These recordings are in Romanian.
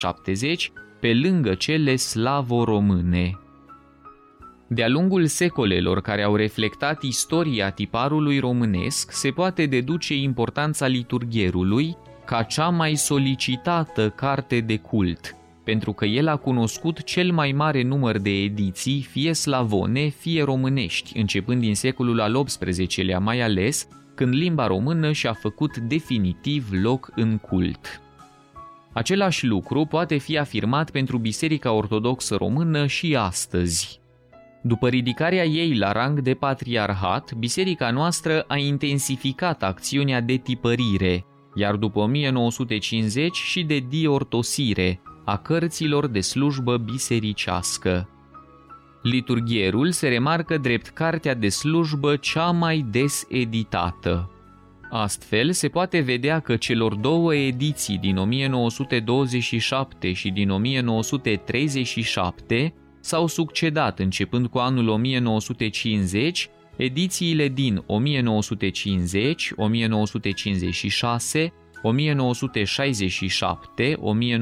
70, pe lângă cele slavo-române. De-a lungul secolelor care au reflectat istoria tiparului românesc, se poate deduce importanța liturghierului ca cea mai solicitată carte de cult, pentru că el a cunoscut cel mai mare număr de ediții, fie slavone, fie românești, începând din secolul al XVIII-lea mai ales, când limba română și-a făcut definitiv loc în cult. Același lucru poate fi afirmat pentru Biserica Ortodoxă Română și astăzi. După ridicarea ei la rang de patriarhat, biserica noastră a intensificat acțiunea de tipărire, iar după 1950 și de diortosire a cărților de slujbă bisericească. Liturghierul se remarcă drept cartea de slujbă cea mai des editată. Astfel, se poate vedea că celor două ediții din 1927 și din 1937 s-au succedat începând cu anul 1950, edițiile din 1950, 1956, 1967,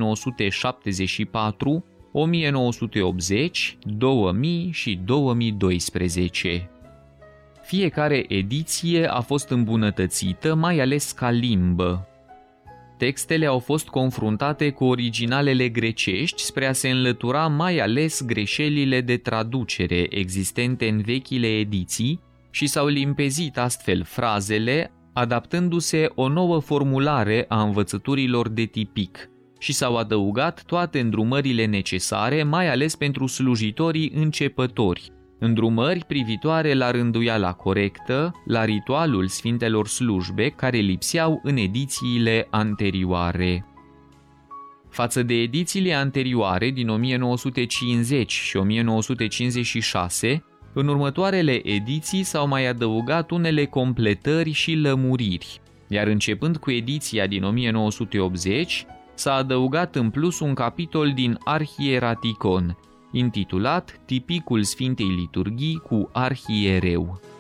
1974, 1980, 2000 și 2012. Fiecare ediție a fost îmbunătățită, mai ales ca limbă. Textele au fost confruntate cu originalele grecești spre a se înlătura mai ales greșelile de traducere existente în vechile ediții și s-au limpezit astfel frazele, adaptându-se o nouă formulare a învățăturilor de tipic și s-au adăugat toate îndrumările necesare, mai ales pentru slujitorii începători, îndrumări privitoare la rânduiala corectă, la ritualul Sfintelor Slujbe care lipseau în edițiile anterioare. Față de edițiile anterioare din 1950 și 1956, în următoarele ediții s-au mai adăugat unele completări și lămuriri, iar începând cu ediția din 1980, s-a adăugat în plus un capitol din Arhieraticon, intitulat Tipicul Sfintei Liturghii cu arhiereu.